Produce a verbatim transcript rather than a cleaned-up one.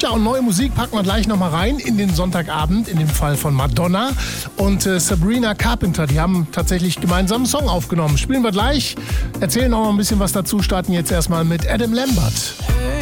Tja, und neue Musik packen wir gleich nochmal rein in den Sonntagabend, in dem Fall von Madonna und äh, Sabrina Carpenter. Die haben tatsächlich gemeinsam einen Song aufgenommen. Spielen wir gleich, erzählen auch noch ein bisschen was dazu, starten jetzt erstmal mit Adam Lambert.